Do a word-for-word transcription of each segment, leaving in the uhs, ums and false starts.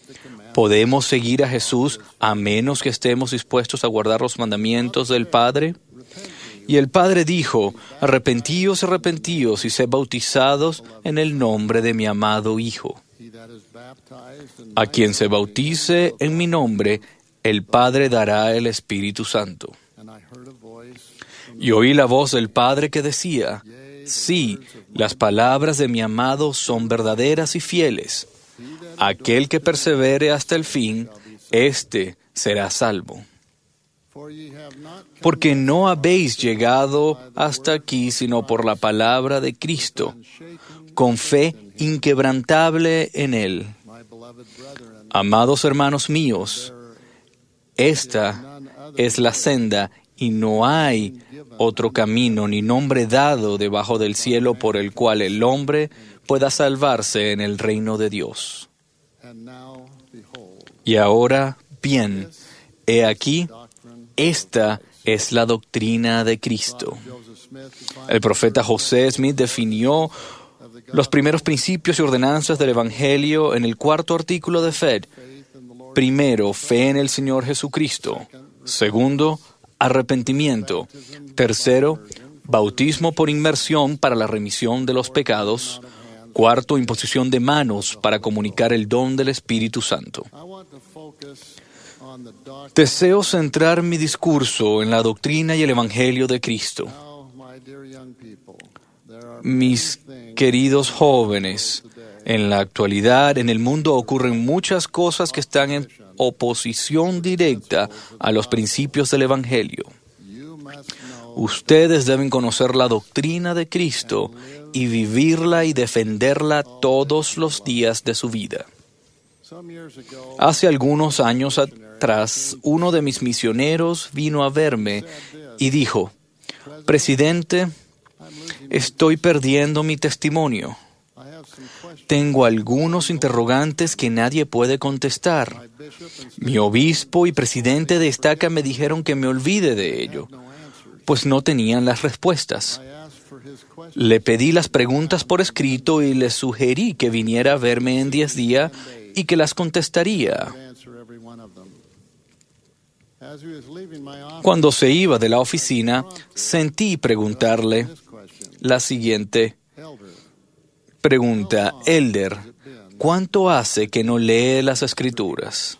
¿Podemos seguir a Jesús a menos que estemos dispuestos a guardar los mandamientos del Padre? Y el Padre dijo, arrepentíos, arrepentíos y sed bautizados en el nombre de mi amado Hijo. A quien se bautice en mi nombre, el Padre dará el Espíritu Santo. Y oí la voz del Padre que decía, sí, las palabras de mi amado son verdaderas y fieles. Aquel que persevere hasta el fin, éste será salvo. Porque no habéis llegado hasta aquí sino por la palabra de Cristo, con fe inquebrantable en Él. Amados hermanos míos, esta es la senda y no hay otro camino ni nombre dado debajo del cielo por el cual el hombre pueda salvarse en el reino de Dios. Y ahora, bien, he aquí, esta es la doctrina de Cristo. El profeta José Smith definió los primeros principios y ordenanzas del Evangelio en el cuarto artículo de F E D. Primero, fe en el Señor Jesucristo. Segundo, arrepentimiento. Tercero, bautismo por inmersión para la remisión de los pecados. Cuarto, imposición de manos para comunicar el don del Espíritu Santo. Deseo centrar mi discurso en la doctrina y el Evangelio de Cristo. Mis queridos jóvenes, en la actualidad en el mundo ocurren muchas cosas que están en oposición directa a los principios del Evangelio. Ustedes deben conocer la doctrina de Cristo y vivirla y defenderla todos los días de su vida. Hace algunos años atrás, uno de mis misioneros vino a verme y dijo, «Presidente, estoy perdiendo mi testimonio. Tengo algunos interrogantes que nadie puede contestar. Mi obispo y presidente de estaca me dijeron que me olvide de ello, pues no tenían las respuestas. Le pedí las preguntas por escrito y le sugerí que viniera a verme en diez días y que las contestaría. Cuando se iba de la oficina, sentí preguntarle la siguiente pregunta: Elder, ¿cuánto hace que no lee las Escrituras?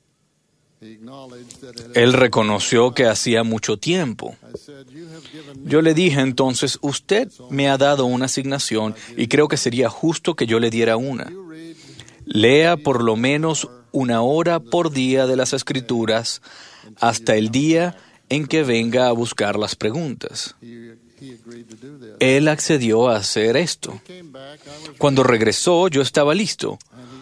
Él reconoció que hacía mucho tiempo. Yo le dije entonces, usted me ha dado una asignación y creo que sería justo que yo le diera una. Lea por lo menos una hora por día de las Escrituras hasta el día en que venga a buscar las preguntas. Él accedió a hacer esto. Cuando regresó, yo estaba listo.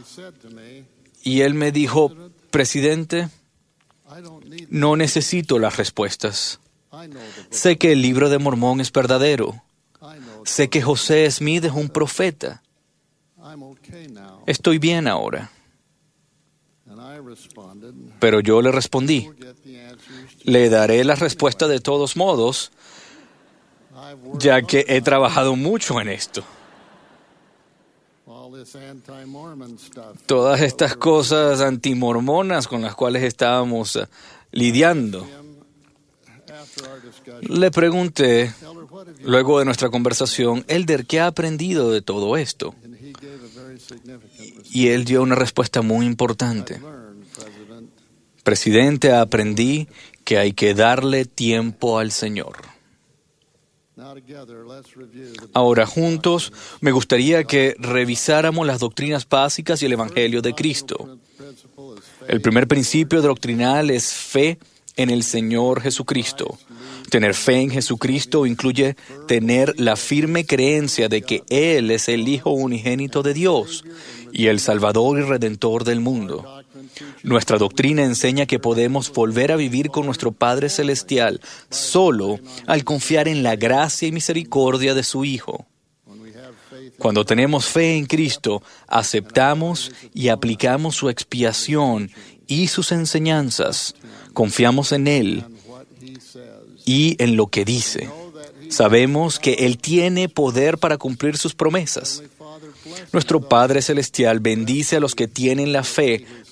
Y él me dijo, presidente, no necesito las respuestas. Sé que el libro de Mormón es verdadero. Sé que José Smith es un profeta. Estoy bien ahora. Pero yo le respondí, le daré la respuesta de todos modos, ya que he trabajado mucho en esto. Todas estas cosas antimormonas con las cuales estábamos uh, lidiando. Le pregunté, luego de nuestra conversación, Elder, ¿qué ha aprendido de todo esto? Y él dio una respuesta muy importante. Presidente, aprendí que hay que darle tiempo al Señor. Ahora, juntos, me gustaría que revisáramos las doctrinas básicas y el Evangelio de Cristo. El primer principio doctrinal es fe en el Señor Jesucristo. Tener fe en Jesucristo incluye tener la firme creencia de que Él es el Hijo unigénito de Dios y el Salvador y Redentor del mundo. Nuestra doctrina enseña que podemos volver a vivir con nuestro Padre Celestial solo al confiar en la gracia y misericordia de su Hijo. Cuando tenemos fe en Cristo, aceptamos y aplicamos su expiación y sus enseñanzas. Confiamos en Él y en lo que dice. Sabemos que Él tiene poder para cumplir sus promesas. Nuestro Padre Celestial bendice a los que tienen la fe